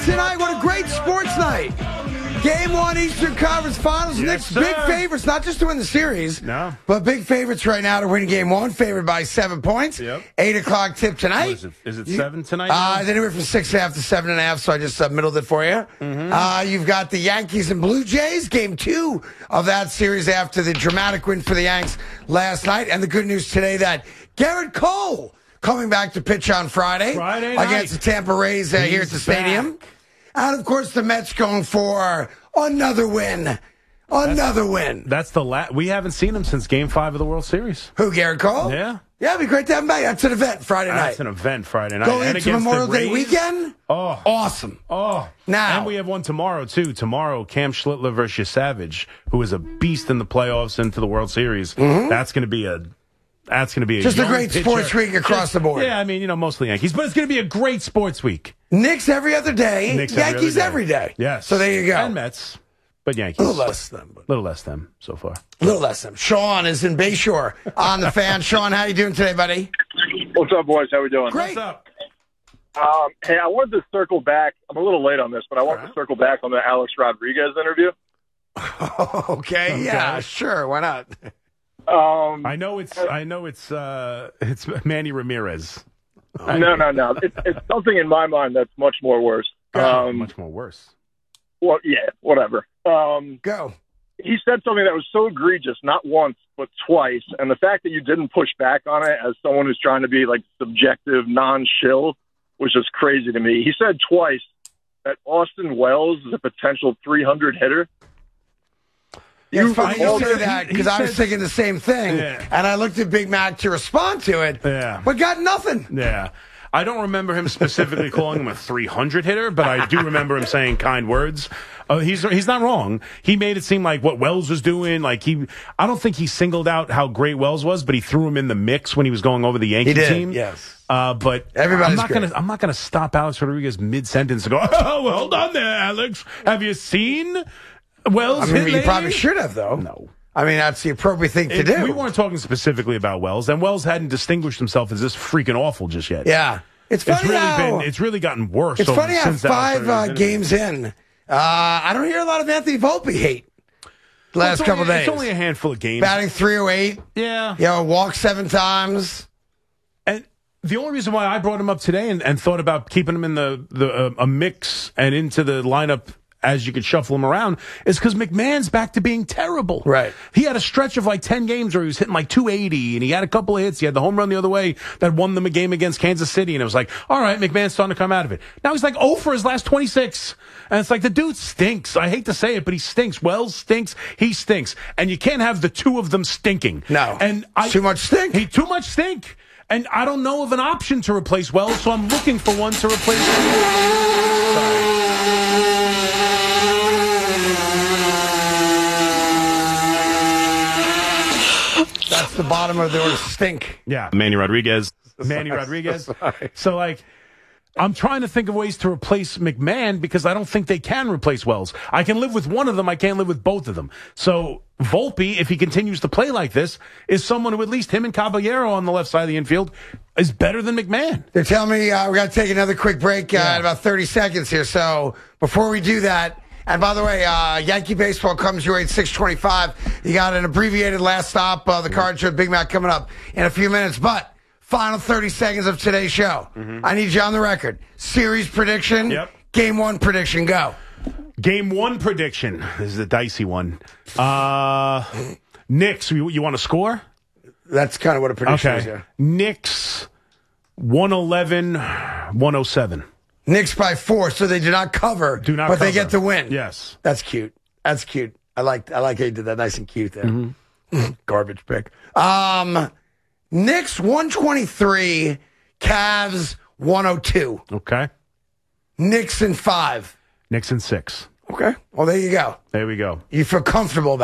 Tonight, what a great sports night. Game 1 Eastern Conference Finals. Yes, Knicks sir. big favorites, not just to win the series, but big favorites right now to win Game 1, favored by 7 points. Yep. 8 o'clock tip tonight. What is it? Is it 7 tonight? It's anywhere from 6.5 to 7.5, so I just middled it for you. You've got the Yankees and Blue Jays, Game 2 of that series after the dramatic win for the Yanks last night. And the good news today that Garrett Cole coming back to pitch on Friday against the Tampa Rays here at the stadium. And, of course, the Mets going for another win. Another win. That's the we haven't seen him since Game 5 of the World Series. Who, Garrett Cole? Yeah. Yeah, it'd be great to have him back. That's an event Friday night. That's an event Friday night. Going and into against Memorial the Day Rays. weekend? Oh. Awesome. Oh. Now. And we have one tomorrow, too. Tomorrow, Cam Schlittler versus Savage, who is a beast in the playoffs and to the World Series. That's going to be a just a great sports week across the board. Yeah, I mean, mostly Yankees, but it's going to be a great sports week. Knicks every other day. Yankees every day. Yes. So there you go. And Mets, but Yankees. A little less them. A little less them so far. A little less them. Sean is in Bayshore on the Fan. Sean, how you doing today, buddy? What's up, boys? How we doing? Great. What's up? Hey, I wanted to circle back. I'm a little late on this, but I wanted to circle back on the Alex Rodriguez interview. Okay, yeah, sure. Why not? I know it's Manny Ramirez. No. It's something in my mind that's much more worse. Much more worse. Well, yeah, whatever. Go. He said something that was so egregious, not once, but twice. And the fact that you didn't push back on it as someone who's trying to be like subjective, non-shill, was just crazy to me. He said twice that Austin Wells is a potential 300 hitter. It's funny you say that because I was thinking the same thing, and I looked at Big Mac to respond to it, but got nothing. Yeah. I don't remember him specifically calling him a 300 hitter, but I do remember him saying kind words. He's not wrong. He made it seem like what Wells was doing. I don't think he singled out how great Wells was, but he threw him in the mix when he was going over the Yankee team. Yes. But I'm not gonna stop Alex Rodriguez mid sentence and go, oh, well done there, Alex. Have you seen Wells? You probably should have, though. No. I mean, that's the appropriate thing to do. We weren't talking specifically about Wells, and Wells hadn't distinguished himself as this freaking awful just yet. Yeah. It's funny it's really gotten worse. It's funny how since 5 games in, I don't hear a lot of Anthony Volpe hate the last couple days. It's only a handful of games. Batting .308. Yeah. Walked 7 times. And the only reason why I brought him up today and thought about keeping him in a mix and into the lineup as you could shuffle him around, is because McMahon's back to being terrible. Right. He had a stretch of 10 games where he was hitting 280, and he had a couple of hits. He had the home run the other way that won them a game against Kansas City, and it was all right, McMahon's starting to come out of it. Now he's 0 for his last 26, and it's the dude stinks. I hate to say it, but he stinks. Wells stinks. He stinks. And you can't have the two of them stinking. No. And too much stink. Too much stink. And I don't know of an option to replace Wells, so I'm looking for one to replace him. Sorry. That's the bottom of the order. Stink. Yeah. Manny Rodriguez. So, I'm trying to think of ways to replace McMahon because I don't think they can replace Wells. I can live with one of them. I can't live with both of them. So Volpe, if he continues to play like this, is someone who at least him and Caballero on the left side of the infield is better than McMahon. They're telling me we got to take another quick break in about 30 seconds here. So before we do that, and by the way, Yankee baseball comes your way at 6:25. You got an abbreviated last stop. The card show, Big Mac coming up in a few minutes. But final 30 seconds of today's show. I need you on the record. Series prediction. Yep. Game 1 prediction. Go. Game 1 prediction. This is a dicey one. Knicks, you want to score? That's kind of what a prediction is. Yeah. Knicks 111-107. Knicks by 4, so they do not cover. But they get the win. Yes. That's cute. I like how you did that. Nice and cute there. Garbage pick. Knicks 123, Cavs 102. Okay. Knicks in 5. Knicks in 6. Okay. Well, there you go. There we go. You feel comfortable about